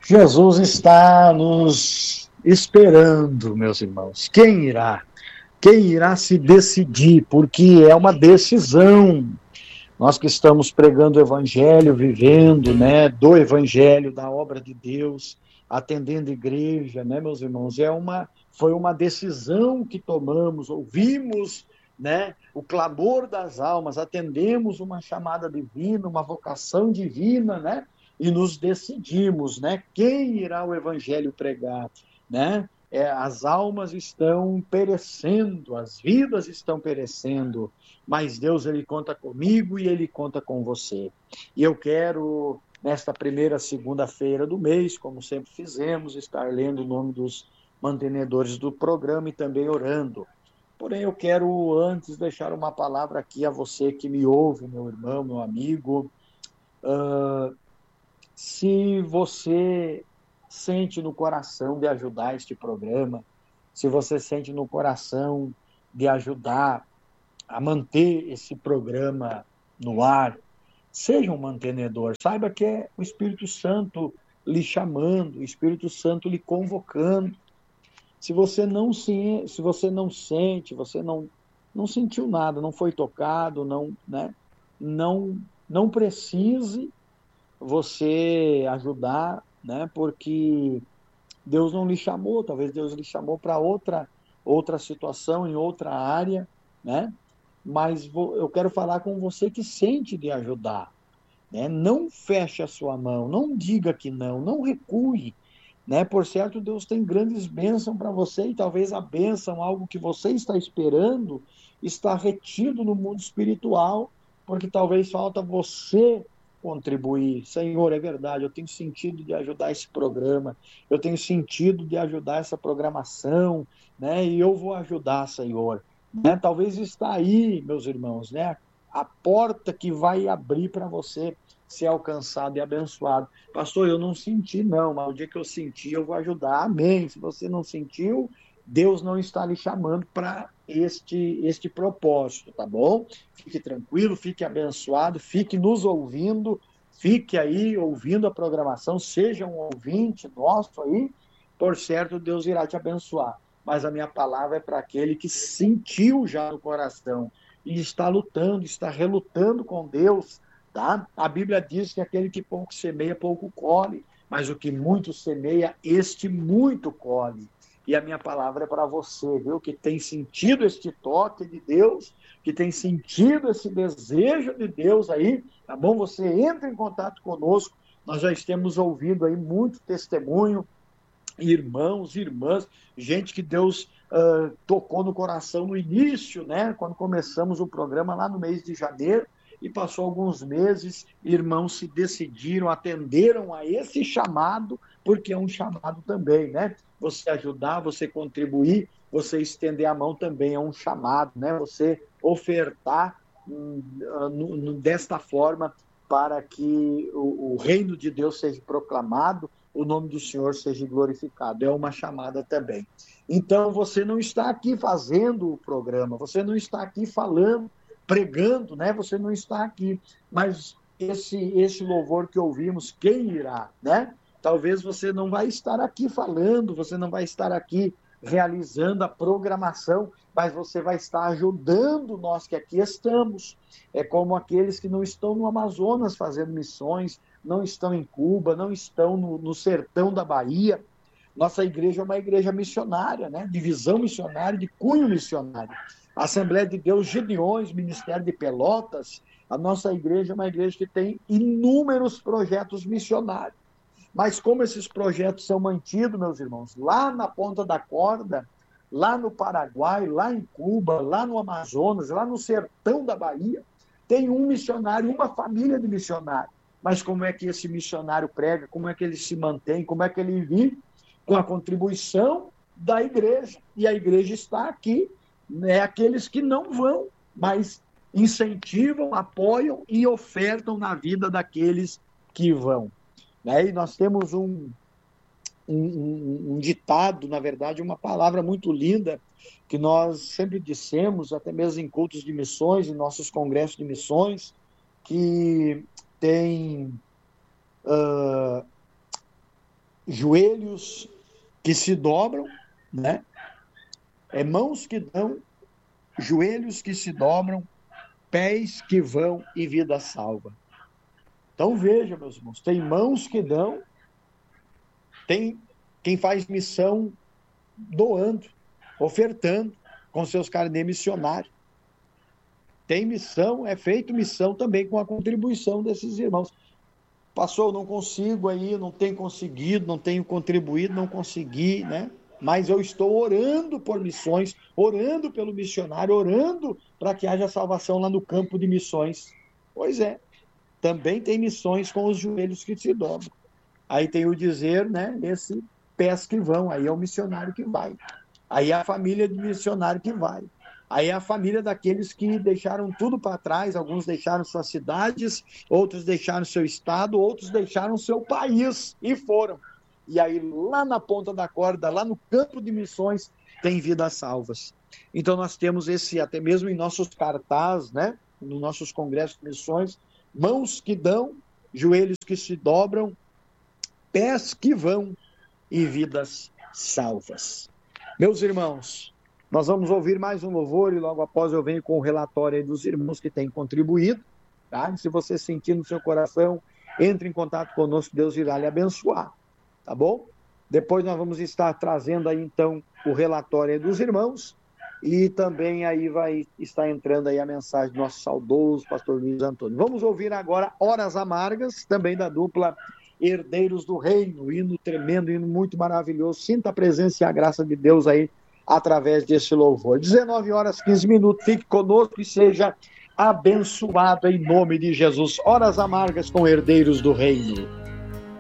Jesus está nos esperando, meus irmãos. Quem irá? Quem irá se decidir? Porque é uma decisão. Nós que estamos pregando o Evangelho, vivendo, né, do Evangelho, da obra de Deus, atendendo a igreja, né, meus irmãos, foi uma decisão que tomamos, ouvimos, né, o clamor das almas, atendemos uma chamada divina, uma vocação divina, né, e nos decidimos, né, quem irá o Evangelho pregar, né? As almas estão perecendo, as vidas estão perecendo, mas Deus, ele conta comigo e ele conta com você. E eu quero, nesta primeira segunda-feira do mês, como sempre fizemos, estar lendo o nome dos mantenedores do programa e também orando. Porém, eu quero antes deixar uma palavra aqui a você que me ouve, meu irmão, meu amigo. Se você sente no coração de ajudar este programa, se você sente no coração de ajudar a manter esse programa no ar, seja um mantenedor. Saiba que é o Espírito Santo lhe chamando, o Espírito Santo lhe convocando. Se você não sente, você não sentiu nada, não foi tocado, não, né? Não precise você ajudar, né? Porque Deus não lhe chamou, talvez Deus lhe chamou para outra situação, em outra área, né? Mas eu quero falar com você que sente de ajudar, né? Não feche a sua mão, não diga que não recue, né? Por certo, Deus tem grandes bênçãos para você e talvez a bênção, algo que você está esperando, está retido no mundo espiritual, porque talvez falta você contribuir. Senhor, é verdade, eu tenho sentido de ajudar esse programa, eu tenho sentido de ajudar essa programação, né? E eu vou ajudar, Senhor. Né? Talvez está aí, meus irmãos, né? A porta que vai abrir para você ser alcançado e abençoado. Pastor, eu não senti, não, mas o dia que eu senti, eu vou ajudar. Amém. Se você não sentiu, Deus não está lhe chamando para este propósito, tá bom? Fique tranquilo, fique abençoado, fique nos ouvindo, fique aí ouvindo a programação, seja um ouvinte nosso aí, por certo, Deus irá te abençoar. Mas a minha palavra é para aquele que sentiu já no coração e está lutando, está relutando com Deus. Tá? A Bíblia diz que aquele que pouco semeia, pouco colhe, mas o que muito semeia, este muito colhe. E a minha palavra é para você, viu? Que tem sentido este toque de Deus, que tem sentido esse desejo de Deus aí, tá bom? Você entra em contato conosco, nós já estamos ouvindo aí muito testemunho, irmãos, irmãs, gente que Deus tocou no coração no início, né? Quando começamos o programa lá no mês de janeiro, e passou alguns meses, irmãos se decidiram, atenderam a esse chamado, porque é um chamado também, né? Você ajudar, você contribuir, você estender a mão também é um chamado, né? Você ofertar desta forma para que o reino de Deus seja proclamado, o nome do Senhor seja glorificado. É uma chamada também. Então, você não está aqui fazendo o programa, você não está aqui falando, pregando, né? Você não está aqui, mas esse louvor que ouvimos, quem irá, né? Talvez você não vai estar aqui falando, você não vai estar aqui realizando a programação, mas você vai estar ajudando nós que aqui estamos. É como aqueles que não estão no Amazonas fazendo missões, não estão em Cuba, não estão no sertão da Bahia. Nossa igreja é uma igreja missionária, né? De visão missionária, de cunho missionário. A Assembleia de Deus Gedeões, Ministério de Pelotas, a nossa igreja é uma igreja que tem inúmeros projetos missionários. Mas como esses projetos são mantidos, meus irmãos, lá na ponta da corda, lá no Paraguai, lá em Cuba, lá no Amazonas, lá no sertão da Bahia, tem um missionário, uma família de missionários. Mas como é que esse missionário prega? Como é que ele se mantém? Como é que ele vive? Com a contribuição da igreja. E a igreja está aqui, né? Aqueles que não vão, mas incentivam, apoiam e ofertam na vida daqueles que vão. Né? E nós temos um ditado, na verdade, uma palavra muito linda, que nós sempre dissemos, até mesmo em cultos de missões, em nossos congressos de missões, que tem joelhos que se dobram, né? Mãos que dão, joelhos que se dobram, pés que vão e vida salva. Então veja, meus irmãos, tem mãos que dão, tem quem faz missão doando, ofertando com seus carnê missionário. Tem missão, é feito missão também com a contribuição desses irmãos. Pastor, eu não consigo aí, não tenho conseguido, não tenho contribuído, não consegui, né? Mas eu estou orando por missões, orando pelo missionário, orando para que haja salvação lá no campo de missões. Pois é, também tem missões com os joelhos que se dobram. Aí tem o dizer, né? Esse pés que vão, aí é o missionário que vai. Aí é a família do missionário que vai. Aí é a família daqueles que deixaram tudo para trás, alguns deixaram suas cidades, outros deixaram seu estado, outros deixaram seu país e foram. E aí lá na ponta da corda, lá no campo de missões, tem vidas salvas. Então nós temos esse, até mesmo em nossos cartazes, né? Nos nossos congressos de missões, mãos que dão, joelhos que se dobram, pés que vão e vidas salvas. Meus irmãos, nós vamos ouvir mais um louvor e logo após eu venho com o relatório aí dos irmãos que têm contribuído, tá? E se você sentir no seu coração, entre em contato conosco, Deus irá lhe abençoar, tá bom? Depois nós vamos estar trazendo aí então o relatório aí dos irmãos e também aí vai estar entrando aí a mensagem do nosso saudoso pastor Luiz Antônio. Vamos ouvir agora Horas Amargas, também da dupla Herdeiros do Reino, hino tremendo, hino muito maravilhoso. Sinta a presença e a graça de Deus aí através desse louvor. 19h15, fique conosco e seja abençoado em nome de Jesus. Horas Amargas com Herdeiros do Reino.